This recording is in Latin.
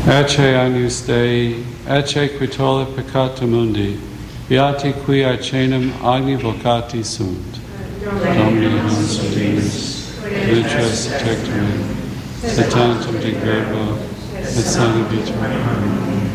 Ecce agnus Dei, ecce qui tollit peccata mundi, beati qui aecenum agni vocati sunt. Domini nos Deus, luces tectum, et tantum de grebo, et sanguitur.